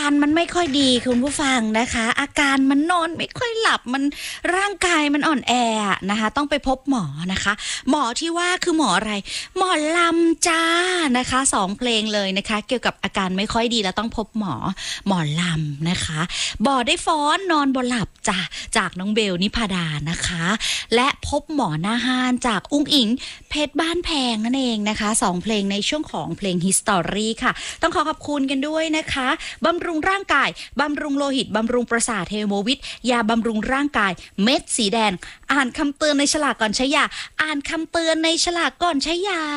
การมันไม่ค่อยดีคุณผู้ฟังนะคะอาการมันนอนไม่ค่อยหลับมันร่างกายมันอ่อนแอนะคะต้องไปพบหมอนะคะหมอที่ว่าคือหมออะไรหมอลำจ้านะคะ2เพลงเลยนะคะเกี่ยวกับอาการไม่ค่อยดีแล้วต้องพบหมอลำนะคะบ่ได้ฟ้อนนอนบ่หลับจ้าจากน้องเบลนิพาดานะคะและพบหมอหน้าห้านจากอุ้งอิงเพชรบ้านแพงนั่นเองนะคะ2เพลงในช่วงของเพลง History ค่ะต้องขอบคุณกันด้วยนะคะบำรุงร่างกายบำรุงโลหิตบำรุงประสาทเฮโมวิทยาบำรุงร่างกายเม็ดสีแดงอ่านคำเตือนในฉลากก่อนใช้ยาอ่านคำเตือนในฉลากก่อนใช้ยา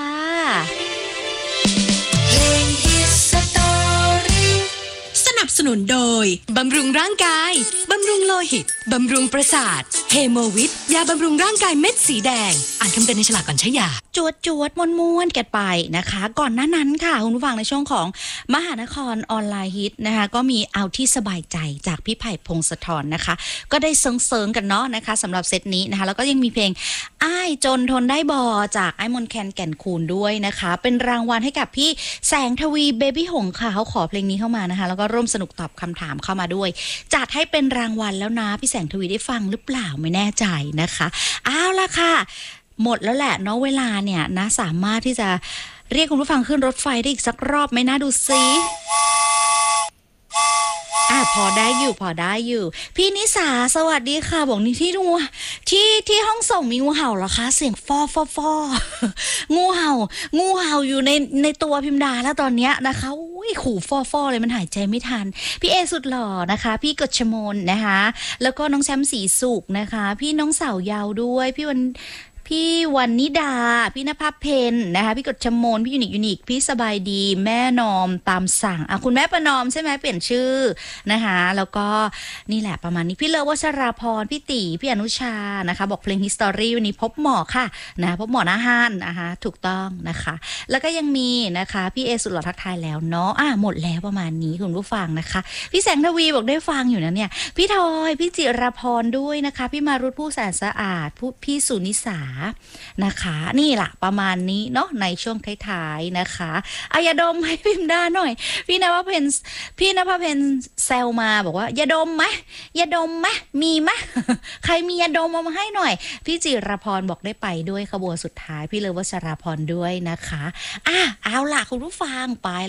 เพลง History สนับสนุนโดยบำรุงร่างกายบำรุงโลหิตบำรุงประสาทเฮโมวิทยาบำรุงร่างกายเม็ดสีแดงอ่านคำเตือนในฉลากก่อนใช้ยาจวดม้วนกันไปนะคะก่อนหน้านั้นค่ะคุณผู้ฟังในช่วงของมหานครออนไลน์ฮิตนะคะก็มีเอาที่สบายใจจากพี่ไผ่พงศธรนะคะก็ได้เซิงกันเนาะนะคะสำหรับเซตนี้นะคะแล้วก็ยังมีเพลงอ้ายจนทนได้บอจากไอ้มนแคนแก่นคูณด้วยนะคะเป็นรางวัลให้กับพี่แสงทวีเบบี้หงค่ะเขาขอเพลงนี้เข้ามานะคะแล้วก็ร่วมสนุกตอบคำถามเข้ามาด้วยจัดให้เป็นรางวัลแล้วนะพี่แสงทวีได้ฟังหรือเปล่าไม่แน่ใจนะคะเอาล่ะค่ะหมดแล้วแหละเนาะเวลาเนี่ยนะสามารถที่จะเรียกคุณผู้ฟังขึ้นรถไฟได้อีกสักรอบไหมนะดูซิพอได้อยู่พี่นิสาสวัสดีค่ะบอกนี่ที่ห้องส่งมีงูเห่าเหรอคะเสียงฟอ งูเห่าอยู่ในตัวพิมดาแล้วตอนเนี้ยนะคะอุ้ยขู่ฟอเลยมันหายใจไม่ทันพี่เอสุดหล่อนะคะพี่กฤษมนนะคะแล้วก็น้องแชมป์ศรีสุขนะคะพี่น้องสาวยาวด้วยพี่วันนิดาพี่ณภาพเพนนะคะพี่กฤษมนพี่ยูนิคพี่สบายดีแม่นอมตามสั่งคุณแม่ประนอมใช่ไหมเปลี่ยนชื่อนะคะแล้วก็นี่แหละประมาณนี้พี่เลิฟวชราพรพี่ตีพี่อนุชานะคะบอกเพลง History วันนี้พบหมอค่ะนะพบหมอหน้าห้านนะคะถูกต้องนะคะแล้วก็ยังมีนะคะพี่เอสุดหล่อทักทายแล้วเนาะหมดแล้วประมาณนี้คุณผู้ฟังนะคะพี่แสงทวีบอกได้ฟังอยู่นะเนี่ยพี่ทอยพี่จิรพรด้วยนะคะพี่มารุธผู้แสนสะอาดพี่สุนิสานะคะนี่ล่ะประมาณนี้เนาะในช่วงท้ายๆนะคะยาดมให้พิมพ์ได้หน่อยพี่นภเพนแซวมาบอกว่ายาดมไหมมีไหม ใครมียาดมเอามาให้หน่อยพี่จิรพรบอกได้ไปด้วยขบวนสุดท้ายพี่เลิฟวชราพรด้วยนะคะเอาล่ะคุณผู้ฟังไป